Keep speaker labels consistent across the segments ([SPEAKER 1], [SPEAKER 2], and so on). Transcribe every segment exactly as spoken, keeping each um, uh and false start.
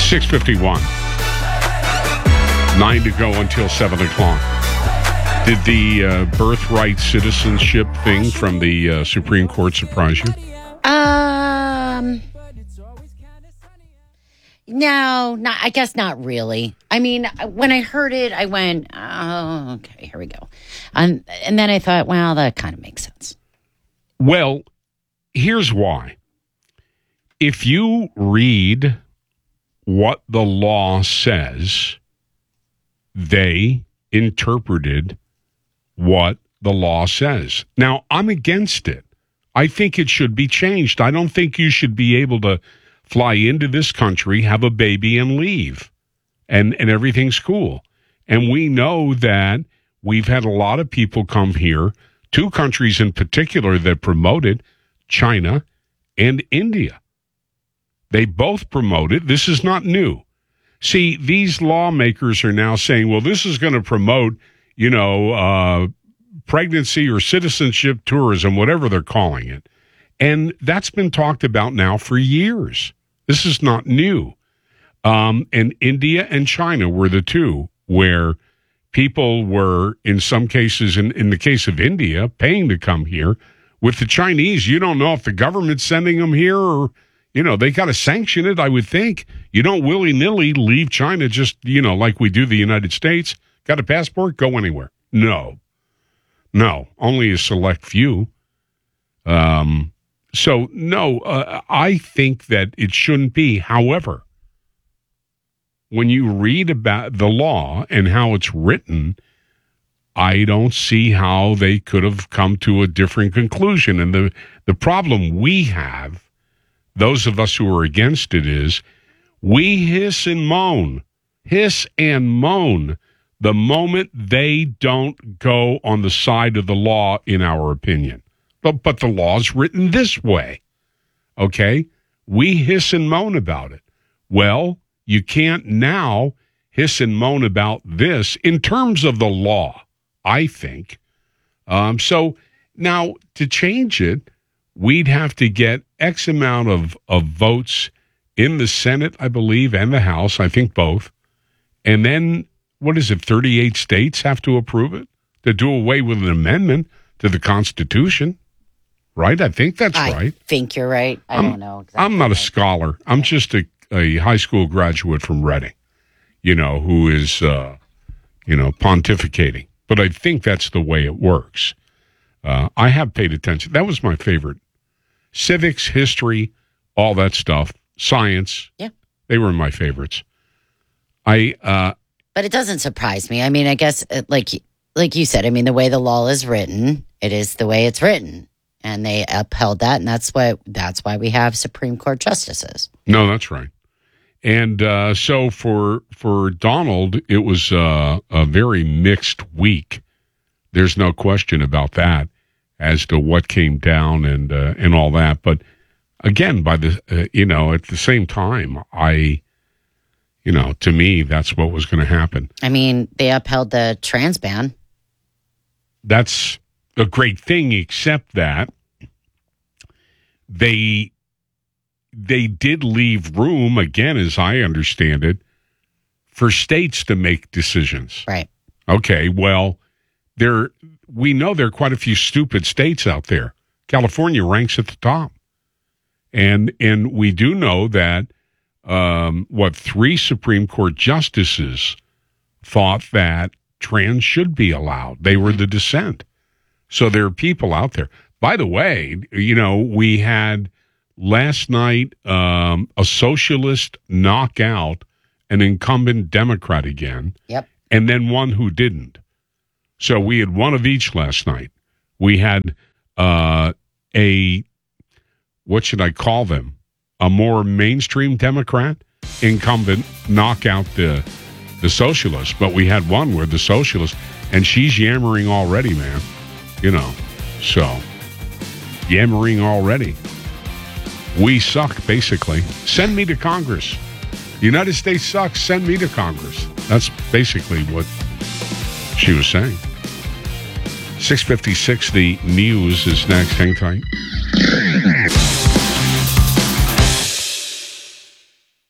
[SPEAKER 1] six fifty-one. Nine to go until seven o'clock. Did the uh, birthright citizenship thing from the uh, Supreme Court surprise you?
[SPEAKER 2] Um, no, not. I guess not really. I mean, when I heard it, I went, "Oh, okay, here we go," um, and then I thought, "Well, that kind of makes sense."
[SPEAKER 1] Well, here's why. If you read what the law says, they interpreted what the law says. Now, I'm against it. I think it should be changed. I don't think you should be able to fly into this country, have a baby, and leave, and, and everything's cool. And we know that we've had a lot of people come here, two countries in particular that promoted, China and India. They both promoted. This is not new. See, these lawmakers are now saying, well, this is going to promote, you know, uh, pregnancy or citizenship tourism, whatever they're calling it. And that's been talked about now for years. This is not new. Um, and India and China were the two where people were, in some cases, in, in the case of India, paying to come here. With the Chinese, you don't know if the government's sending them here or, you know, they got to sanction it, I would think. You don't willy-nilly leave China just, you know, like we do the United States. Got a passport? Go anywhere. No. No. Only a select few. Um, so, no, uh, I think that it shouldn't be. However, when you read about the law and how it's written, I don't see how they could have come to a different conclusion. And the, the problem we have, those of us who are against it, is we hiss and moan, hiss and moan the moment they don't go on the side of the law, in our opinion. But, but the law's written this way, okay? We hiss and moan about it. Well, you can't now hiss and moan about this in terms of the law, I think. Um, so now to change it, we'd have to get X amount of, of votes in the Senate, I believe, and the House, I think both. And then, what is it, thirty-eight states have to approve it to do away with an amendment to the Constitution, right? I think that's
[SPEAKER 2] I
[SPEAKER 1] right.
[SPEAKER 2] I think you're right. I
[SPEAKER 1] I'm,
[SPEAKER 2] don't know. Exactly
[SPEAKER 1] I'm not a
[SPEAKER 2] right.
[SPEAKER 1] scholar. I'm just a, a high school graduate from Reading, you know, who is, uh, you know, pontificating. But I think that's the way it works. Uh, I have paid attention. That was my favorite. Civics, history, all that stuff, science.
[SPEAKER 2] Yeah.
[SPEAKER 1] They were my favorites. I, uh,
[SPEAKER 2] But it doesn't surprise me. I mean, I guess, uh, like like you said, I mean, the way the law is written, it is the way it's written. And they upheld that, and that's why, that's why we have Supreme Court justices.
[SPEAKER 1] No, that's right. And uh, so for for Donald, it was uh, a very mixed week. There's no question about that as to what came down and uh, and all that. But again, by the uh, you know, at the same time, I, you know, to me, that's what was going to happen.
[SPEAKER 2] I mean, they upheld the trans ban.
[SPEAKER 1] That's a great thing, except that they they did leave room, again, as I understand it, for states to make decisions.
[SPEAKER 2] Right.
[SPEAKER 1] Okay, well, there we know there are quite a few stupid states out there. California ranks at the top. And and we do know that, um, what, three Supreme Court justices thought that trans should be allowed. They were the dissent. So there are people out there. By the way, you know, we had last night um, a socialist knock out an incumbent Democrat again.
[SPEAKER 2] Yep.
[SPEAKER 1] And then one who didn't. So we had one of each last night. We had uh, a, what should I call them? A more mainstream Democrat incumbent knock out the the socialist. But we had one where the socialist, and she's yammering already, man. You know, so yammering already. We suck, basically. Send me to Congress. The United States sucks. Send me to Congress. That's basically what she was saying. six fifty-six, the news is next. Hang tight.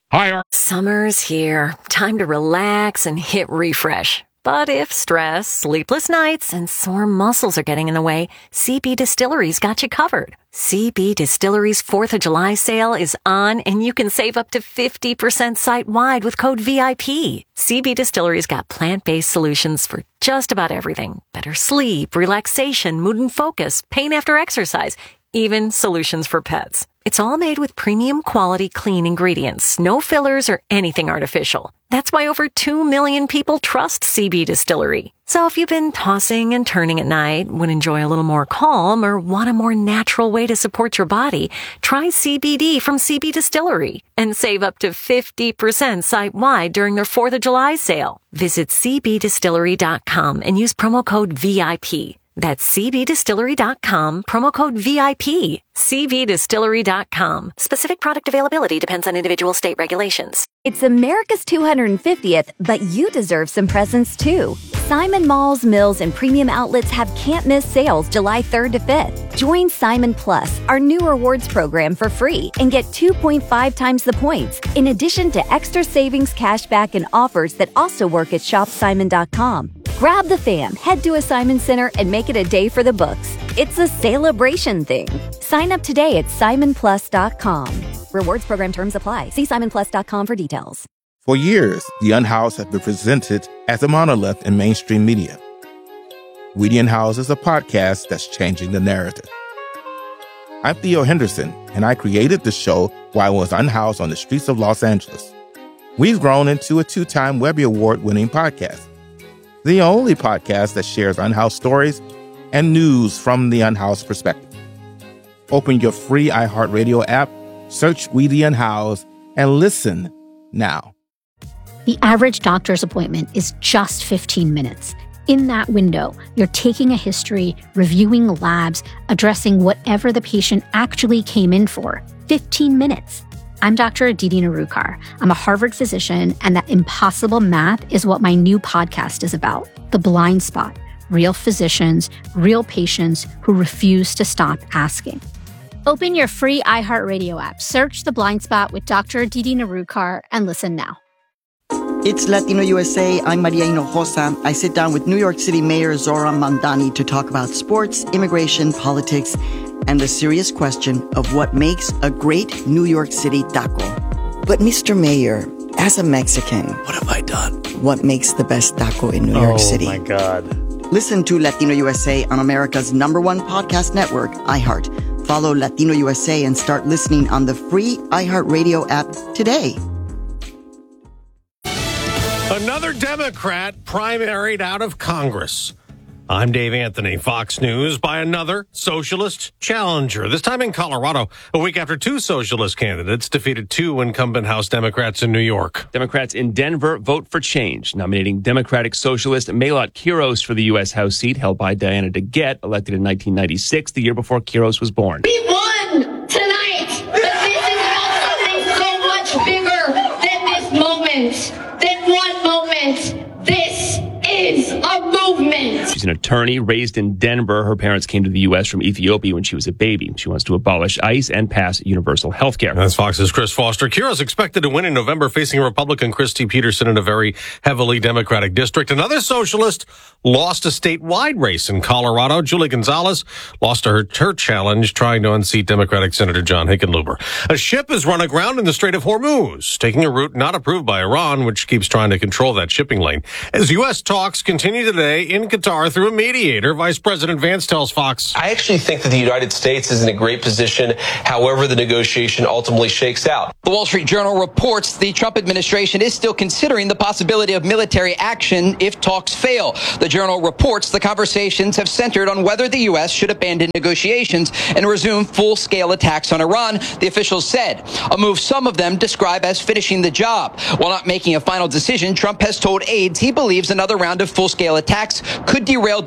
[SPEAKER 1] Hi, Ar-
[SPEAKER 3] Summer's here. Time to relax and hit refresh. But if stress, sleepless nights, and sore muscles are getting in the way, C B Distillery's got you covered. C B Distillery's fourth of July sale is on, and you can save up to fifty percent site-wide with code V I P. C B Distillery's got plant-based solutions for just about everything. Better sleep, relaxation, mood and focus, pain after exercise, even solutions for pets. It's all made with premium quality clean ingredients, no fillers or anything artificial. That's why over two million people trust C B Distillery. So if you've been tossing and turning at night, would enjoy a little more calm, or want a more natural way to support your body, try C B D from C B Distillery and save up to fifty percent site-wide during their fourth of July sale. Visit c b distillery dot com and use promo code V I P. That's c b distillery dot com, promo code V I P. c b distillery dot com. Specific product availability depends on individual state regulations.
[SPEAKER 4] It's America's two hundred fiftieth, but you deserve some presents too. Simon Malls, Mills, and premium outlets have can't-miss sales July third to fifth. Join Simon Plus, our new rewards program, for free and get two point five times the points, in addition to extra savings, cashback, and offers that also work at shop simon dot com. Grab the fam, head to a Simon Center, and make it a day for the books. It's a celebration thing. Sign up today at simon plus dot com. Rewards program terms apply. See simon plus dot com for details.
[SPEAKER 5] For years, The Unhoused has been presented as a monolith in mainstream media. We The Unhoused is a podcast that's changing the narrative. I'm Theo Henderson, and I created the show while I was unhoused on the streets of Los Angeles. We've grown into a two-time Webby Award-winning podcast. The only podcast that shares unhoused stories and news from the unhoused perspective. Open your free iHeartRadio app, search We The Unhoused, and listen now.
[SPEAKER 6] The average doctor's appointment is just fifteen minutes. In that window, you're taking a history, reviewing labs, addressing whatever the patient actually came in for. fifteen minutes. I'm Doctor Aditi Narukar. I'm a Harvard physician, and that impossible math is what my new podcast is about. The Blind Spot. Real physicians, real patients who refuse to stop asking. Open your free iHeartRadio app, search The Blind Spot with Doctor Aditi Narukar, and listen now.
[SPEAKER 7] It's Latino U S A. I'm Maria Hinojosa. I sit down with New York City Mayor Zohran Mamdani to talk about sports, immigration, politics, and the serious question of what makes a great New York City taco. But Mister Mayor, as a Mexican,
[SPEAKER 8] what have I done?
[SPEAKER 7] What makes the best taco in New
[SPEAKER 8] oh,
[SPEAKER 7] York City?
[SPEAKER 8] Oh my God.
[SPEAKER 7] Listen to Latino U S A on America's number one podcast network, iHeart. Follow Latino U S A and start listening on the free iHeartRadio app today.
[SPEAKER 8] Another Democrat primaried out of Congress. I'm Dave Anthony, Fox News, by another socialist challenger, this time in Colorado, a week after two socialist candidates defeated two incumbent House Democrats in New York.
[SPEAKER 9] Democrats in Denver vote for change, nominating Democratic socialist Mayotte Quiros for the U S. House seat held by Diana DeGette, elected in nineteen ninety-six, the year before Quiros was born.
[SPEAKER 10] We won tonight, but this is about something so much bigger than this moment, than one moment. This is a movement.
[SPEAKER 9] She's an attorney raised in Denver. Her parents came to the U S from Ethiopia when she was a baby. She wants to abolish ICE and pass universal health care.
[SPEAKER 8] That's Fox's Chris Foster. Quiros expected to win in November, facing Republican Christy Peterson in a very heavily Democratic district. Another socialist lost a statewide race in Colorado. Julie Gonzalez lost her, her challenge trying to unseat Democratic Senator John Hickenlooper. A ship has run aground in the Strait of Hormuz, taking a route not approved by Iran, which keeps trying to control that shipping lane. As U S talks continue today in Qatar through a mediator, Vice President Vance tells Fox.
[SPEAKER 11] I actually think that the United States is in a great position, however the negotiation ultimately shakes out.
[SPEAKER 12] The Wall Street Journal reports the Trump administration is still considering the possibility of military action if talks fail. The Journal reports the conversations have centered on whether the U S should abandon negotiations and resume full-scale attacks on Iran, the officials said. A move some of them describe as finishing the job. While not making a final decision, Trump has told aides he believes another round of full-scale attacks could derail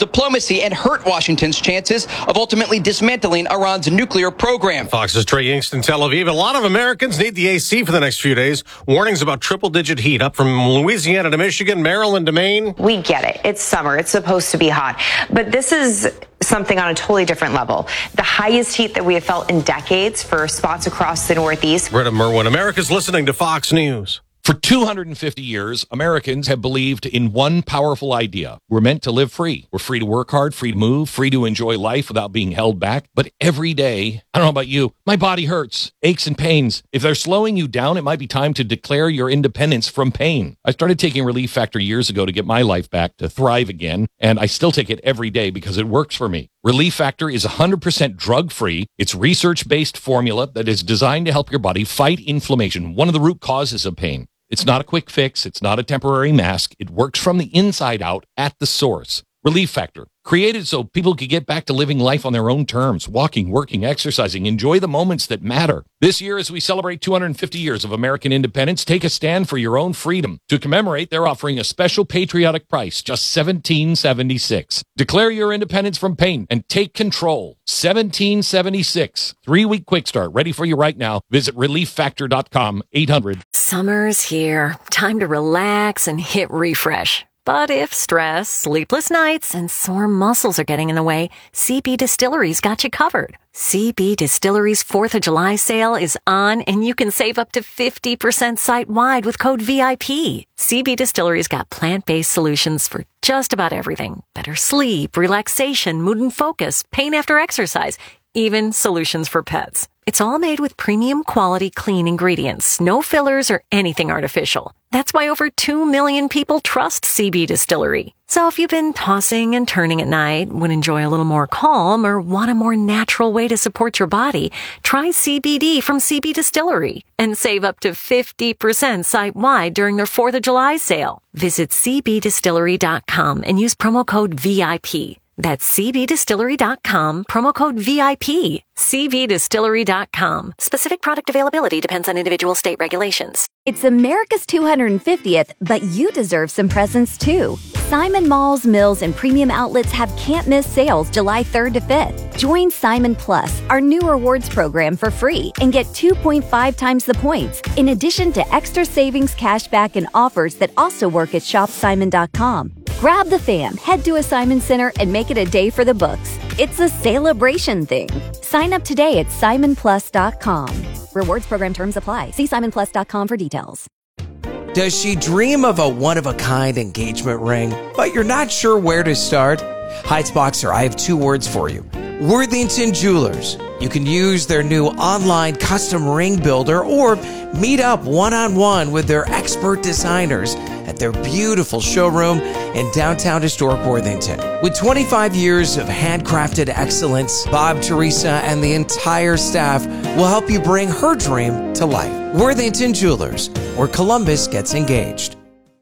[SPEAKER 12] diplomacy and hurt Washington's chances of ultimately dismantling Iran's nuclear program.
[SPEAKER 8] Fox's Trey Yingst in Tel Aviv. A lot of Americans need the A C for the next few days. Warnings about triple-digit heat up from Louisiana to Michigan, Maryland to Maine.
[SPEAKER 13] We get it. It's summer. It's supposed to be hot. But this is something on a totally different level. The highest heat that we have felt in decades for spots across the Northeast.
[SPEAKER 8] Britta Merwin, America's listening to Fox News.
[SPEAKER 14] For two hundred fifty years, Americans have believed in one powerful idea. We're meant to live free. We're free to work hard, free to move, free to enjoy life without being held back. But every day, I don't know about you, my body hurts, aches and pains. If they're slowing you down, it might be time to declare your independence from pain. I started taking Relief Factor years ago to get my life back, to thrive again, and I still take it every day because it works for me. Relief Factor is one hundred percent drug-free. It's research-based formula that is designed to help your body fight inflammation, one of the root causes of pain. It's not a quick fix. It's not a temporary mask. It works from the inside out at the source. Relief Factor, created so people could get back to living life on their own terms, walking, working, exercising, enjoy the moments that matter. This year, as we celebrate two hundred fifty years of American independence, take a stand for your own freedom. To commemorate, they're offering a special patriotic price, just seventeen seventy-six. Declare your independence from pain and take control. seventeen seventy-six. Three-week quick start, ready for you right now. Visit relief factor dot com, eight hundred.
[SPEAKER 3] Summer's here. Time to relax and hit refresh. But if stress, sleepless nights, and sore muscles are getting in the way, C B Distillery's got you covered. C B Distillery's fourth of July sale is on, and you can save up to fifty percent site-wide with code V I P. C B Distillery's got plant-based solutions for just about everything. Better sleep, relaxation, mood and focus, pain after exercise, even solutions for pets. It's all made with premium quality clean ingredients, no fillers or anything artificial. That's why over two million people trust C B Distillery. So if you've been tossing and turning at night, would enjoy a little more calm, or want a more natural way to support your body, try C B D from C B Distillery and save up to fifty percent site-wide during their fourth of July sale. Visit c b distillery dot com and use promo code V I P. That's c b distillery dot com, promo code V I P. c b distillery dot com. Specific product availability depends on individual state regulations.
[SPEAKER 4] It's America's two hundred fiftieth, but you deserve some presents too. Simon Malls, Mills, and Premium Outlets have can't-miss sales July third to fifth. Join Simon Plus, our new rewards program, for free and get two point five times the points, in addition to extra savings, cashback, and offers that also work at shop simon dot com. Grab the fam, head to a Simon Center, and make it a day for the books. It's a celebration thing. Sign up today at simon plus dot com. Rewards program terms apply. See simon plus dot com for details.
[SPEAKER 15] Does she dream of a one-of-a-kind engagement ring, but you're not sure where to start? Heights Boxer, I have two words for you. Worthington Jewelers. You can use their new online custom ring builder or meet up one-on-one with their expert designers at their beautiful showroom in downtown historic Worthington. With twenty-five years of handcrafted excellence, Bob, Teresa, and the entire staff will help you bring her dream to life. Worthington Jewelers, where Columbus gets engaged.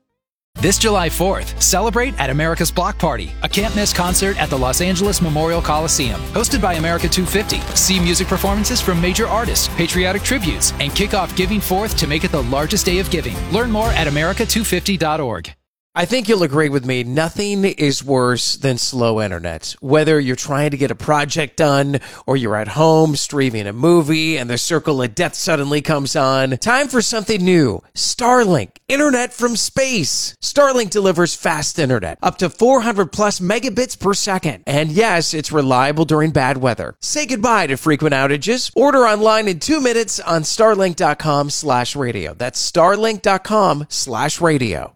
[SPEAKER 16] This July fourth, celebrate at America's Block Party, a can't-miss concert at the Los Angeles Memorial Coliseum. Hosted by America two fifty. See music performances from major artists, patriotic tributes, and kick off Giving Forth to make it the largest day of giving. Learn more at america two fifty dot org.
[SPEAKER 15] I think you'll agree with me, nothing is worse than slow internet. Whether you're trying to get a project done or you're at home streaming a movie and the circle of death suddenly comes on, time for something new. Starlink, internet from space. Starlink delivers fast internet, up to four hundred plus megabits per second. And yes, it's reliable during bad weather. Say goodbye to frequent outages. Order online in two minutes on starlink dot com slash radio. That's starlink dot com slash radio.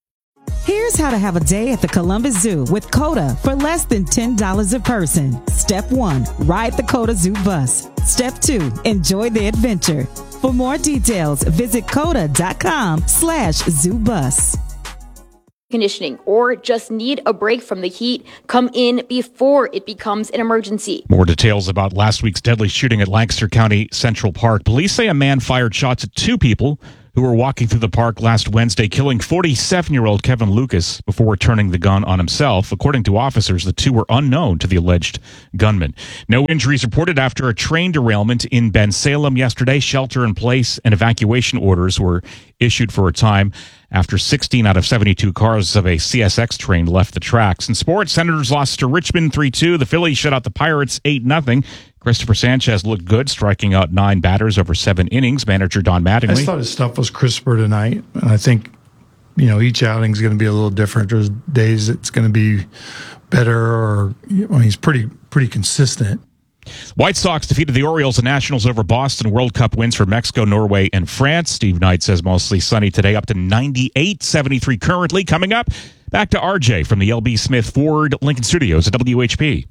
[SPEAKER 17] Here's how to have a day at the Columbus Zoo with COTA for less than ten dollars a person. Step one, ride the COTA Zoo bus. Step two, enjoy the adventure. For more details, visit coda dot com slash zoo bus.
[SPEAKER 18] Conditioning or just need a break from the heat, come in before it becomes an emergency.
[SPEAKER 19] More details about last week's deadly shooting at Lancaster County Central Park. Police say a man fired shots at two people who were walking through the park last Wednesday, killing forty-seven-year-old Kevin Lucas before turning the gun on himself. According to officers, the two were unknown to the alleged gunman. No injuries reported after a train derailment in Bensalem yesterday. Shelter in place and evacuation orders were issued for a time after sixteen out of seventy-two cars of a C S X train left the tracks. In sports, Senators lost to Richmond three two. The Phillies shut out the Pirates eight nothing. Christopher Sanchez looked good, striking out nine batters over seven innings. Manager Don Mattingly.
[SPEAKER 20] I just thought his stuff was crisper tonight, and I think, you know, each outing is going to be a little different. There's days it's going to be better, or I mean, he's pretty pretty consistent.
[SPEAKER 19] White Sox defeated the Orioles and Nationals over Boston. World Cup wins for Mexico, Norway, and France. Steve Knight says mostly sunny today, up to ninety-eight, seventy-three currently. Coming up, back to R J from the L B Smith Ford Lincoln Studios at W H P.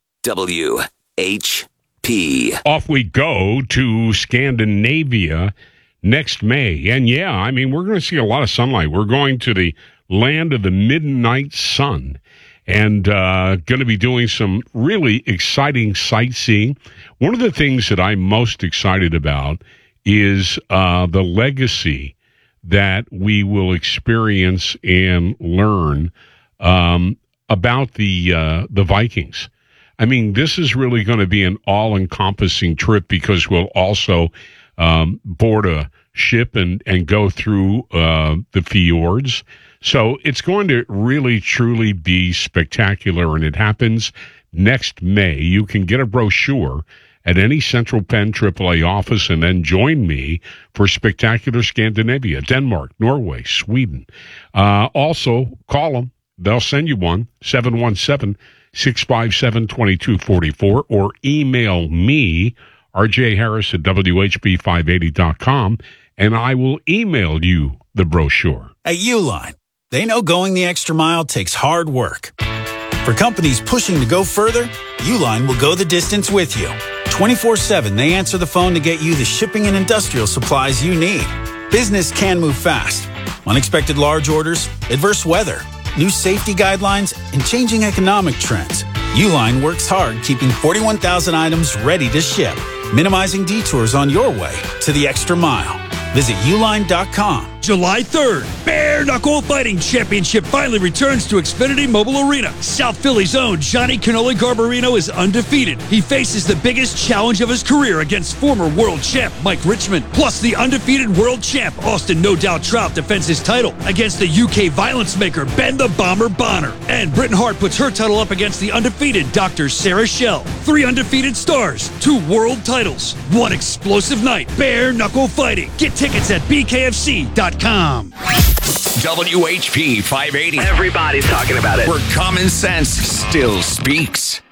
[SPEAKER 21] W H P.
[SPEAKER 1] Off we go to Scandinavia next May. And yeah, I mean, we're going to see a lot of sunlight. We're going to the land of the midnight sun. And uh, going to be doing some really exciting sightseeing. One of the things that I'm most excited about is uh, the legacy that we will experience and learn um, about the uh, the Vikings. I mean, this is really going to be an all-encompassing trip because we'll also um, board a ship and, and go through uh, the fjords. So it's going to really, truly be spectacular, and it happens next May. You can get a brochure at any Central Penn triple A office and then join me for Spectacular Scandinavia, Denmark, Norway, Sweden. Uh, also, call them. They'll send you one, seven one seven, six five seven, two two four four, or email me, R J Harris at W H B five eighty dot com, and I will email you the brochure.
[SPEAKER 22] At Uline, they know going the extra mile takes hard work. For companies pushing to go further, Uline will go the distance with you. twenty-four seven, they answer the phone to get you the shipping and industrial supplies you need. Business can move fast. Unexpected large orders, adverse weather, new safety guidelines, and changing economic trends. Uline works hard keeping forty-one thousand items ready to ship, minimizing detours on your way to the extra mile. Visit uline dot com.
[SPEAKER 23] July third, Bare Knuckle Fighting Championship finally returns to Xfinity Mobile Arena. South Philly's own Johnny Cannoli Garbarino is undefeated. He faces the biggest challenge of his career against former world champ Mike Richmond. Plus, the undefeated world champ Austin No Doubt Trout defends his title against the U K violence maker Ben the Bomber Bonner. And Britain Hart puts her title up against the undefeated Doctor Sarah Schell. Three undefeated stars, two world titles, one explosive night. Bare Knuckle Fighting. Get tickets at B K F C dot com.
[SPEAKER 21] W H P five eighty.
[SPEAKER 24] Everybody's talking about it.
[SPEAKER 21] Where common sense still speaks.